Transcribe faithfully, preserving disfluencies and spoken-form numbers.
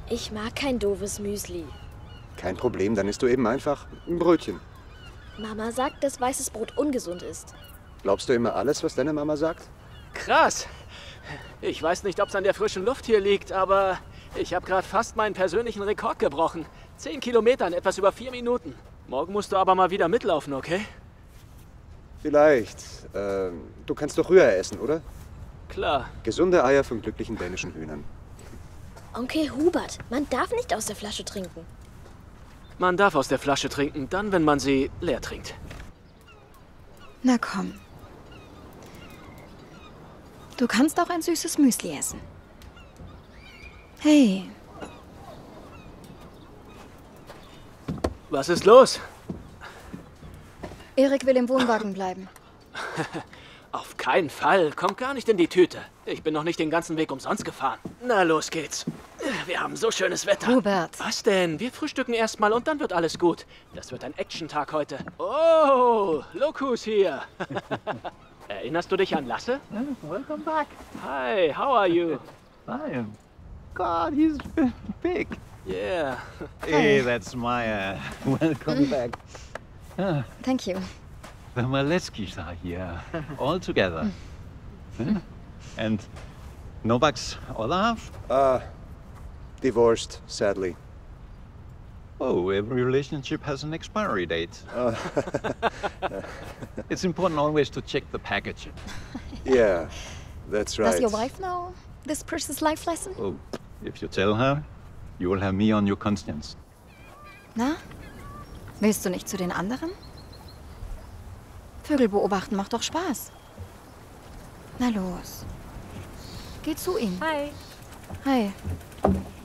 Ich mag kein doofes Müsli. Kein Problem, dann isst du eben einfach ein Brötchen. Mama sagt, dass weißes Brot ungesund ist. Glaubst du immer alles, was deine Mama sagt? Krass. Ich weiß nicht, ob es an der frischen Luft hier liegt, aber ich habe gerade fast meinen persönlichen Rekord gebrochen. Zehn Kilometer in etwas über vier Minuten. Morgen musst du aber mal wieder mitlaufen, okay? Vielleicht. Ähm, du kannst doch Rührei essen, oder? Klar. Gesunde Eier von glücklichen dänischen Hühnern. Onkel Hubert, man darf nicht aus der Flasche trinken. Man darf aus der Flasche trinken, dann, wenn man sie leer trinkt. Na komm. Du kannst auch ein süßes Müsli essen. Hey. Was ist los? Erik will im Wohnwagen bleiben. Auf keinen Fall. Kommt gar nicht in die Tüte. Ich bin noch nicht den ganzen Weg umsonst gefahren. Na, los geht's. Wir haben so schönes Wetter. Hubert. Was denn? Wir frühstücken erstmal und dann wird alles gut. Das wird ein Action-Tag heute. Oh, look who's here. Erinnerst du dich an Lasse? Welcome back. Hi, how are you? I am. God, he's big. Yeah. Hey, that's Maya. Welcome back. Ah, Thank you. the Maletskis are here, all together. Huh? And Novak's other half? Ah, divorced, sadly. Oh, every relationship has an expiry date. It's important always to check the package. Yeah, that's right. Does your wife know this precious life lesson? Oh, if you tell her, you will have me on your conscience. Na? Willst du nicht zu den anderen? Vögel beobachten macht doch Spaß. Na los. Geh zu ihm. Hi. Hi.